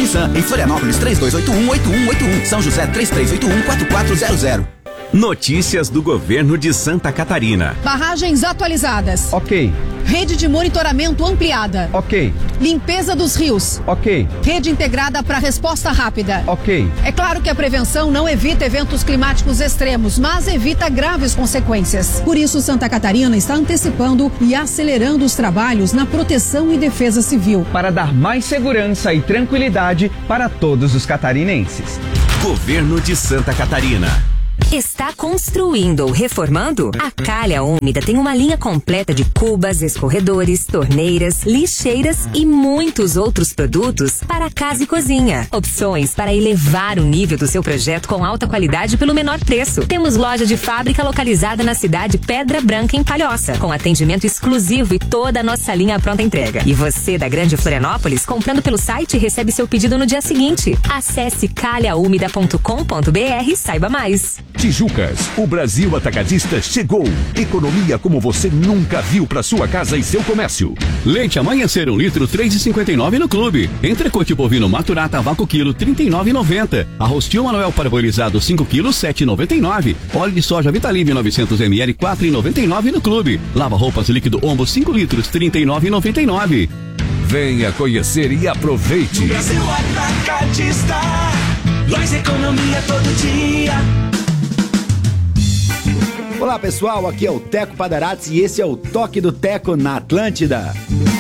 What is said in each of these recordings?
Nissan. Em Florianópolis, 3281-8181. São José, 3381-4400. Notícias do governo de Santa Catarina. Barragens atualizadas. Ok. Rede de monitoramento ampliada. Ok. Limpeza dos rios. Ok. Rede integrada para resposta rápida. Ok. É claro que a prevenção não evita eventos climáticos extremos, mas evita graves consequências. Por isso, Santa Catarina está antecipando e acelerando os trabalhos na proteção e defesa civil. Para dar mais segurança e tranquilidade para todos os catarinenses. Governo de Santa Catarina. Está construindo ou reformando? A Calha Úmida tem uma linha completa de cubas, escorredores, torneiras, lixeiras e muitos outros produtos para casa e cozinha. Opções para elevar o nível do seu projeto com alta qualidade pelo menor preço. Temos loja de fábrica localizada na cidade Pedra Branca, em Palhoça, com atendimento exclusivo e toda a nossa linha à pronta entrega. E você da Grande Florianópolis, comprando pelo site, recebe seu pedido no dia seguinte. Acesse calhaumida.com.br e saiba mais. Tijucas, o Brasil Atacadista chegou. Economia como você nunca viu para sua casa e seu comércio. Leite Amanhecer 1 litro, R$3,59 no clube. Entrecote bovino maturata vácuo quilo, R$39,90. Arroz tio Manuel parbolizado 5 quilos, R$7,99. Óleo de soja Vitalib 900 ml, R$4,99 no clube. Lava roupas líquido Ombo 5 litros, R$39,99. Venha conhecer e aproveite. Brasil Atacadista, nós economia todo dia. Olá pessoal, aqui é o Teco Padarates e esse é o Toque do Teco na Atlântida.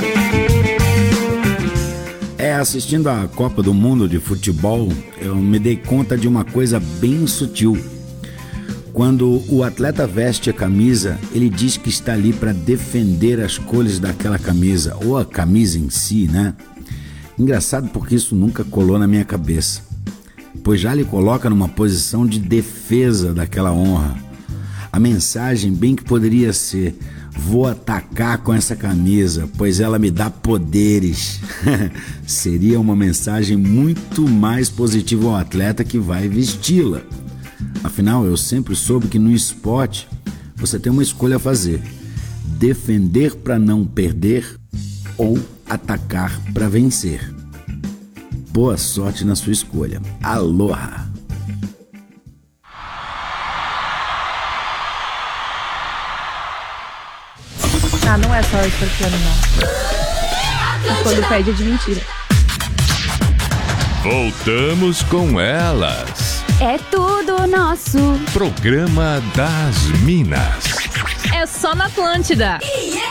Assistindo a Copa do Mundo de Futebol, eu me dei conta de uma coisa bem sutil. Quando o atleta veste a camisa, ele diz que está ali para defender as cores daquela camisa, ou a camisa em si, né? Engraçado porque isso nunca colou na minha cabeça, pois já lhe coloca numa posição de defesa daquela honra. A mensagem bem que poderia ser: vou atacar com essa camisa, pois ela me dá poderes. Seria uma mensagem muito mais positiva ao atleta que vai vesti-la. Afinal, eu sempre soube que no esporte você tem uma escolha a fazer: defender para não perder ou atacar para vencer. Boa sorte na sua escolha. Aloha! Ah, não é só escorpiano, não. Quando pede é de mentira. Voltamos com elas. É tudo nosso. Programa das Minas. É só na Atlântida.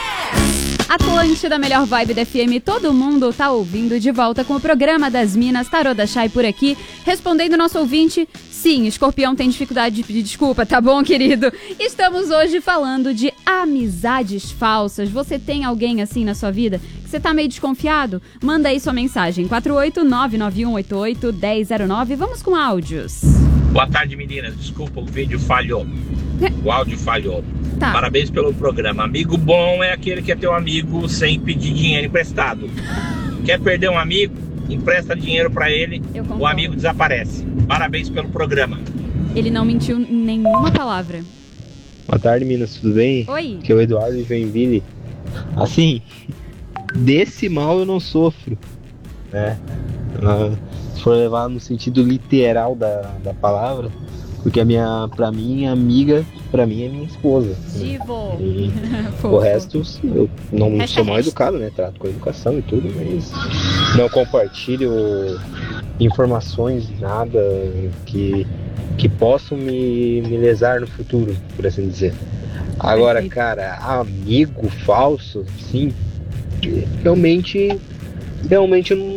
Atlântida, melhor vibe da FM, todo mundo tá ouvindo, de volta com o programa das Minas. Tarô da Chay por aqui, respondendo o nosso ouvinte. Sim, escorpião tem dificuldade de pedir desculpa, tá bom, querido? Estamos hoje falando de amizades falsas. Você tem alguém assim na sua vida que você tá meio desconfiado? Manda aí sua mensagem, 48991881009. Vamos com áudios. Boa tarde, meninas. Desculpa, o vídeo falhou. O áudio falhou. Tá. Parabéns pelo programa. Amigo bom é aquele que é teu amigo sem pedir dinheiro emprestado. Quer perder um amigo? Empresta dinheiro pra ele, o amigo desaparece. Parabéns pelo programa. Ele não mentiu em nenhuma palavra. Boa tarde, meninas, tudo bem? Oi. Aqui é o Eduardo de Joinville. Assim, desse mal eu não sofro, né? Se for levar no sentido literal da palavra, porque pra mim, amiga, pra mim é minha esposa. Divo. E o resto, eu não sou mal educado, né? Trato com educação e tudo, mas não compartilho informações, nada que possam me lesar no futuro, por assim dizer. Agora, cara, amigo falso, sim, realmente eu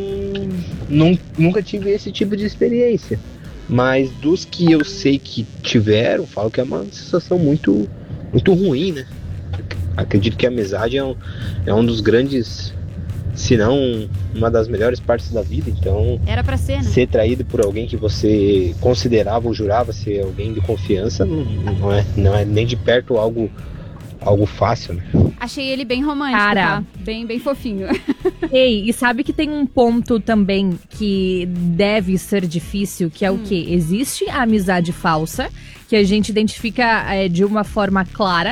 nunca tive esse tipo de experiência. Mas dos que eu sei que tiveram, falo que é uma sensação muito, muito ruim, né? Acredito que a amizade é um dos grandes, se não uma das melhores partes da vida. Então, era pra ser, né? Ser traído por alguém que você considerava ou jurava ser alguém de confiança não é nem de perto algo fácil, né? Achei ele bem romântico, cara, tá? Bem fofinho. Ei, e sabe que tem um ponto também que deve ser difícil, que é o quê? Existe a amizade falsa, que a gente identifica de uma forma clara,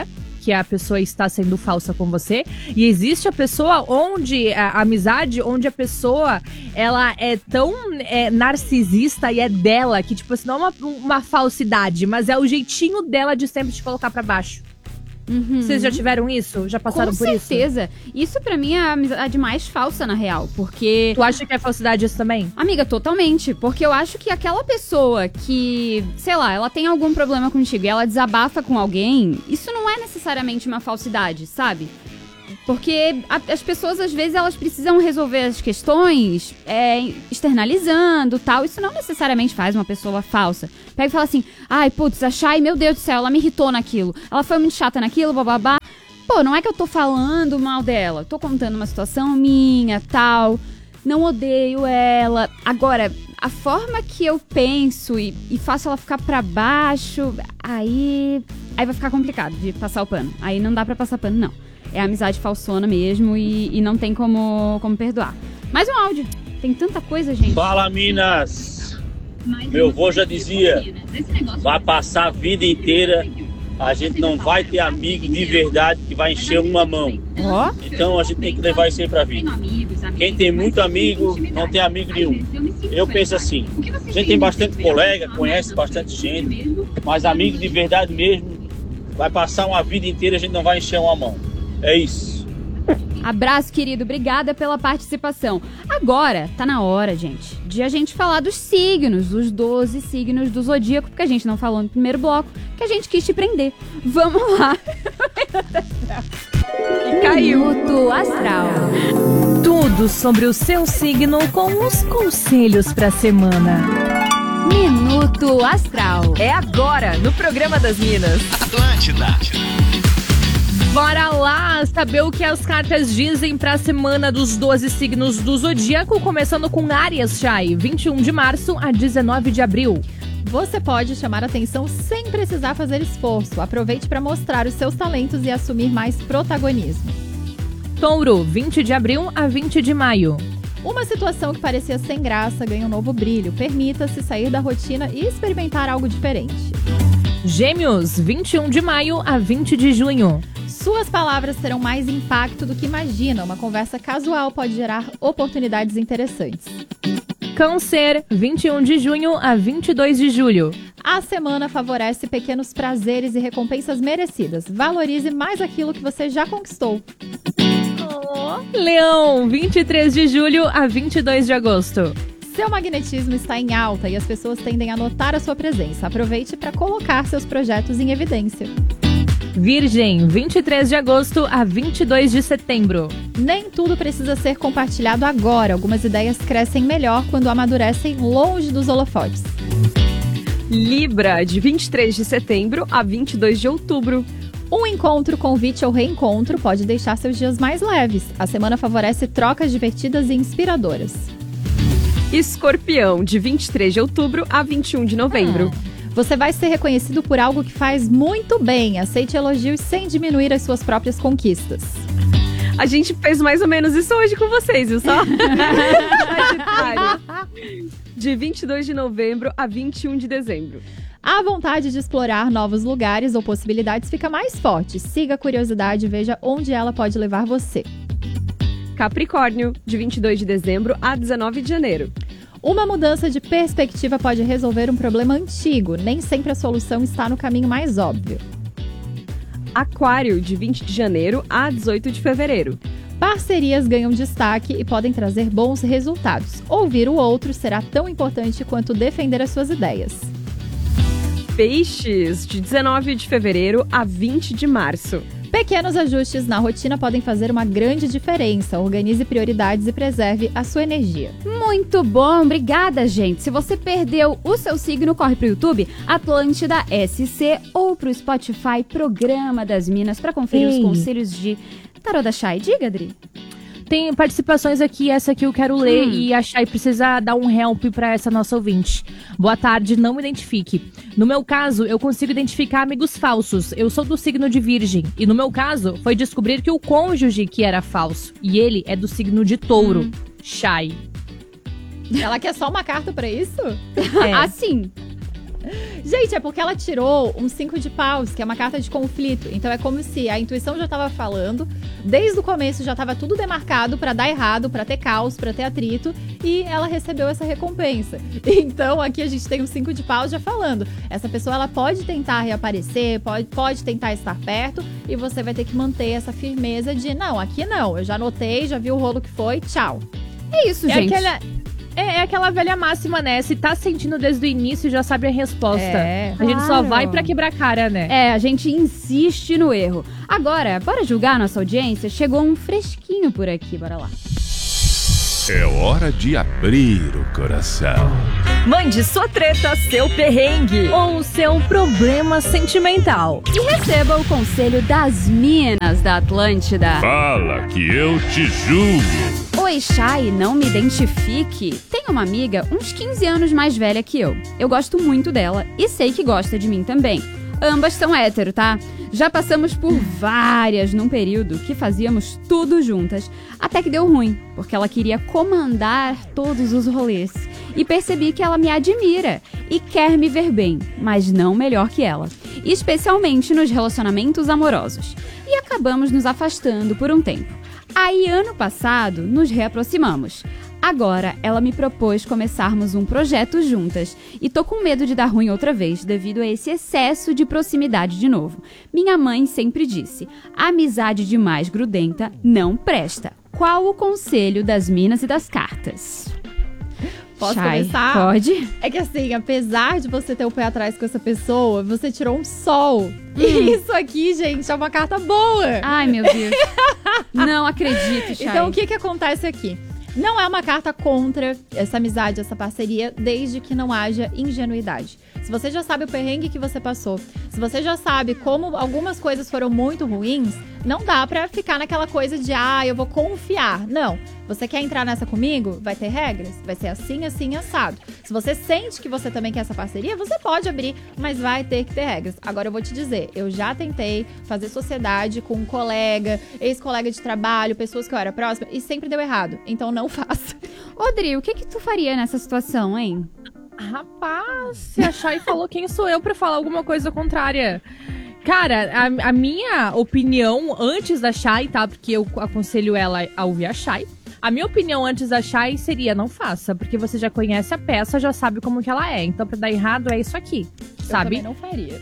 que a pessoa está sendo falsa com você. E existe a pessoa onde, a amizade, onde a pessoa, ela é tão narcisista e é dela, que tipo assim, não é uma falsidade, mas é o jeitinho dela de sempre te colocar pra baixo. Vocês já tiveram isso? Já passaram por isso? Com certeza. Isso pra mim é a amizade mais falsa, na real. Porque... Tu acha que é falsidade isso também? Amiga, totalmente. Porque eu acho que aquela pessoa que, sei lá, ela tem algum problema contigo e ela desabafa com alguém, isso não é necessariamente uma falsidade, sabe? Porque as pessoas, às vezes, elas precisam resolver as questões externalizando, tal. Isso não necessariamente faz uma pessoa falsa. Pega e fala assim, ai, putz, a Chay, meu Deus do céu, ela me irritou naquilo. Ela foi muito chata naquilo, bababá. Pô, não é que eu tô falando mal dela. Tô contando uma situação minha, tal. Não odeio ela. Agora, a forma que eu penso e faço ela ficar pra baixo, aí vai ficar complicado de passar o pano. Aí não dá pra passar pano, não. É amizade falsona mesmo e não tem como perdoar. Mais um áudio. Tem tanta coisa, gente. Fala, Minas. Meu avô já dizia, vai passar a vida inteira, a gente não vai ter amigo de verdade que vai encher uma mão. Então a gente tem que levar isso aí pra vida. Quem tem muito amigo, não tem amigo nenhum. Eu penso assim, a gente tem bastante colega, conhece bastante gente, mas amigo de verdade mesmo, vai passar uma vida inteira, a gente não vai encher uma mão. É isso. Abraço, querido. Obrigada pela participação. Agora, tá na hora, gente, de a gente falar dos signos, dos 12 signos do Zodíaco, porque a gente não falou no primeiro bloco, que a gente quis te prender. Vamos lá. E caiu. Minuto Astral. Tudo sobre o seu signo com os conselhos pra semana. Minuto Astral. É agora, no programa das Minas. Atlântida. Bora lá saber o que as cartas dizem pra semana dos 12 signos do Zodíaco, começando com Áries, Chay, 21 de março a 19 de abril. Você pode chamar atenção sem precisar fazer esforço. Aproveite para mostrar os seus talentos e assumir mais protagonismo. Touro, 20 de abril a 20 de maio. Uma situação que parecia sem graça ganha um novo brilho. Permita-se sair da rotina e experimentar algo diferente. Gêmeos, 21 de maio a 20 de junho. Suas palavras terão mais impacto do que imagina. Uma conversa casual pode gerar oportunidades interessantes. Câncer, 21 de junho a 22 de julho. A semana favorece pequenos prazeres e recompensas merecidas. Valorize mais aquilo que você já conquistou. Leão, 23 de julho a 22 de agosto. Seu magnetismo está em alta e as pessoas tendem a notar a sua presença. Aproveite para colocar seus projetos em evidência. Virgem, 23 de agosto a 22 de setembro. Nem tudo precisa ser compartilhado agora. Algumas ideias crescem melhor quando amadurecem longe dos holofotes. Libra, de 23 de setembro a 22 de outubro. Um encontro, convite ou reencontro pode deixar seus dias mais leves. A semana favorece trocas divertidas e inspiradoras. Escorpião, de 23 de outubro a 21 de novembro. Você vai ser reconhecido por algo que faz muito bem. Aceite elogios sem diminuir as suas próprias conquistas. A gente fez mais ou menos isso hoje com vocês, viu só? De 22 de novembro a 21 de dezembro. A vontade de explorar novos lugares ou possibilidades fica mais forte. Siga a curiosidade e veja onde ela pode levar você. Capricórnio, de 22 de dezembro a 19 de janeiro. Uma mudança de perspectiva pode resolver um problema antigo. Nem sempre a solução está no caminho mais óbvio. Aquário, de 20 de janeiro a 18 de fevereiro. Parcerias ganham destaque e podem trazer bons resultados. Ouvir o outro será tão importante quanto defender as suas ideias. Peixes, de 19 de fevereiro a 20 de março. Pequenos ajustes na rotina podem fazer uma grande diferença. Organize prioridades e preserve a sua energia. Muito bom, obrigada, gente. Se você perdeu o seu signo, corre pro YouTube Atlântida SC ou pro Spotify Programa das Minas para conferir os conselhos de Tarô da Chay. Diga, Adri. Tem participações aqui, essa aqui eu quero ler e a Chay precisa dar um help pra essa nossa ouvinte. Boa tarde, não me identifique. No meu caso, eu consigo identificar amigos falsos. Eu sou do signo de Virgem. E no meu caso, foi descobrir que o cônjuge que era falso. E ele é do signo de Touro. Chay. Ela quer só uma carta pra isso? Assim. Gente, é porque ela tirou um 5 de paus, que é uma carta de conflito. Então é como se a intuição já tava falando, desde o começo já tava tudo demarcado pra dar errado, pra ter caos, pra ter atrito, e ela recebeu essa recompensa. Então aqui a gente tem um 5 de paus já falando. Essa pessoa, ela pode tentar reaparecer, pode tentar estar perto, e você vai ter que manter essa firmeza de, não, aqui não, eu já notei, já vi o rolo que foi, tchau. É isso, gente. É aquela velha máxima, né? Se tá sentindo desde o início, já sabe a resposta. A gente só vai pra quebrar cara, né? A gente insiste no erro. Agora, bora julgar a nossa audiência? Chegou um fresquinho por aqui, bora lá. É hora de abrir o coração. Mande sua treta, seu perrengue ou seu problema sentimental. E receba o conselho das minas da Atlântida. Fala que eu te julgo. Oi, Chay, não me identifique. Tenho uma amiga uns 15 anos mais velha que eu. Eu gosto muito dela e sei que gosta de mim também. Ambas são hétero, tá? Já passamos por várias num período que fazíamos tudo juntas. Até que deu ruim, porque ela queria comandar todos os rolês. E percebi que ela me admira e quer me ver bem, mas não melhor que ela. Especialmente nos relacionamentos amorosos. E acabamos nos afastando por um tempo. Aí, ano passado, nos reaproximamos. Agora, ela me propôs começarmos um projeto juntas. E tô com medo de dar ruim outra vez, devido a esse excesso de proximidade de novo. Minha mãe sempre disse, amizade demais grudenta não presta. Qual o conselho das minas e das cartas? Posso Chay, começar? Pode. É que assim, apesar de você ter o pé atrás com essa pessoa, você tirou um sol. E isso aqui, gente, é uma carta boa. Ai, meu Deus. Não acredito, Chay. Então, o que acontece aqui? Não é uma carta contra essa amizade, essa parceria, desde que não haja ingenuidade. Se você já sabe o perrengue que você passou, se você já sabe como algumas coisas foram muito ruins, não dá pra ficar naquela coisa de, eu vou confiar. Não. Você quer entrar nessa comigo? Vai ter regras? Vai ser assim, assim, assado. Se você sente que você também quer essa parceria, você pode abrir, mas vai ter que ter regras. Agora eu vou te dizer, eu já tentei fazer sociedade com um colega, ex-colega de trabalho, pessoas que eu era próxima, e sempre deu errado. Então não faça. Odri, o que tu faria nessa situação, hein? Rapaz, se a Chay falou, quem sou eu pra falar alguma coisa contrária? Cara, a minha opinião antes da Chay, tá? Porque eu aconselho ela a ouvir a Chay. A minha opinião antes da Chay seria, não faça. Porque você já conhece a peça, já sabe como que ela é. Então, pra dar errado, é isso aqui. Sabe? Eu também não faria.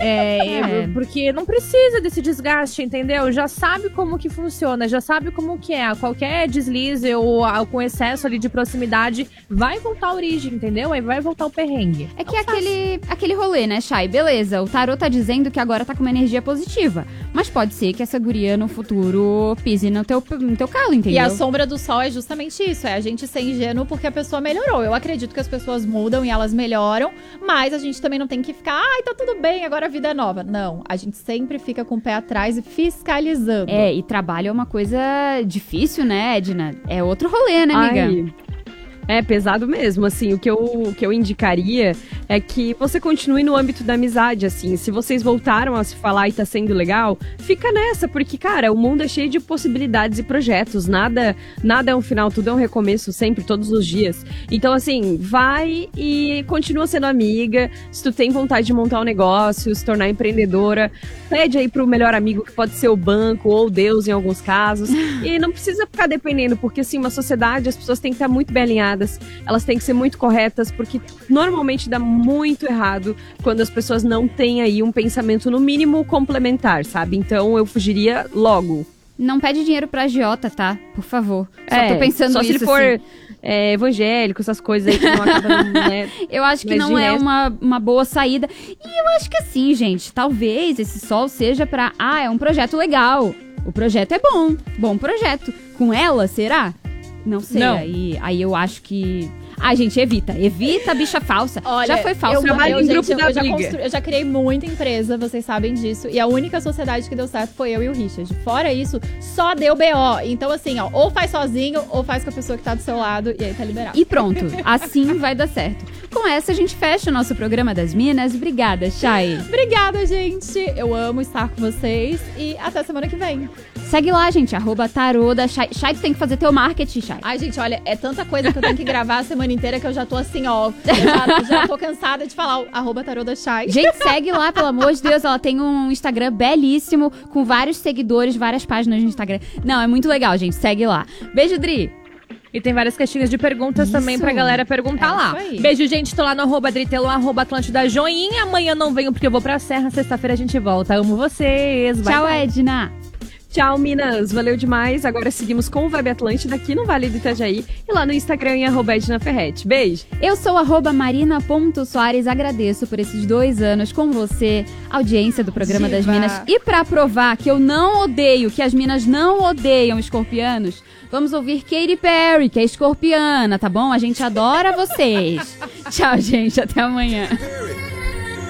Porque não precisa desse desgaste, entendeu? Já sabe como que funciona, já sabe como que é. Qualquer deslize ou com excesso ali de proximidade, vai voltar a origem, entendeu? Aí vai voltar o perrengue. É que aquele rolê, né, Chay? Beleza, o tarô tá dizendo que agora tá com uma energia positiva. Mas pode ser que essa guria no futuro pise no teu calo, entendeu? E a sombra do sol é justamente isso, é a gente ser ingênuo porque a pessoa melhorou. Eu acredito que as pessoas mudam e elas melhoram, mas a gente também não tem que ficar, tá tudo bem, agora a vida é nova. Não, a gente sempre fica com o pé atrás e fiscalizando. E trabalho é uma coisa difícil, né, Edna? É outro rolê, né, amiga? É pesado mesmo, assim, o que eu indicaria é que você continue no âmbito da amizade, assim, se vocês voltaram a se falar e tá sendo legal, fica nessa, porque, cara, o mundo é cheio de possibilidades e projetos, nada é um final, tudo é um recomeço, sempre, todos os dias. Então, assim, vai e continua sendo amiga, se tu tem vontade de montar um negócio, se tornar empreendedora, pede aí pro melhor amigo, que pode ser o banco ou Deus em alguns casos, e não precisa ficar dependendo, porque, assim, uma sociedade, as pessoas têm que estar muito bem alinhadas, elas têm que ser muito corretas, porque normalmente dá muito errado quando as pessoas não têm aí um pensamento no mínimo complementar, sabe? Então eu fugiria logo. Não pede dinheiro pra agiota, tá? Por favor. Só tô pensando só isso, se ele for assim. Evangélico, essas coisas aí que não acabam, né? Eu acho que não é uma boa saída. E eu acho que assim, gente, talvez esse sol seja pra... é um projeto legal. O projeto é bom projeto. Com ela, será? Não sei, Não. Aí eu acho que... gente, evita a bicha falsa. Olha, já foi falsa. Eu já criei muita empresa, vocês sabem disso. E a única sociedade que deu certo foi eu e o Richard. Fora isso, só deu BO. Então assim, ou faz sozinho, ou faz com a pessoa que tá do seu lado. E aí tá liberado. E pronto, assim vai dar certo. com essa a gente fecha o nosso programa das Minas. Obrigada, Chay. Obrigada, gente. Eu amo estar com vocês e até semana que vem. Segue lá, gente, @tarô da Chay. Chay, tu tem que fazer teu marketing, Chay. Ai, gente, olha, é tanta coisa que eu tenho que gravar a semana inteira que eu já tô assim, ó. Já tô cansada de falar o @tarô da Chay. Gente, segue lá, pelo amor de Deus. Ela tem um Instagram belíssimo, com vários seguidores, várias páginas no Instagram. Não, é muito legal, gente. Segue lá. Beijo, Dri. E tem várias caixinhas de perguntas também pra galera perguntar lá. Beijo, gente. Tô lá no @Dritelo, @Atlântida Joinha. Amanhã não venho porque eu vou pra Serra. Sexta-feira a gente volta. Amo vocês. Bye, Tchau, bye. Edna. Tchau, Minas. Valeu demais. Agora seguimos com o Vibe Atlântida aqui no Vale do Itajaí e lá no Instagram em @EdnaFerretti. Beijo. Eu sou @Marina.Soares. Agradeço por esses 2 anos com você, audiência do programa das Minas. E pra provar que eu não odeio, que as Minas não odeiam escorpianos, vamos ouvir Katy Perry, que é escorpiana, tá bom? A gente adora vocês. Tchau, gente. Até amanhã.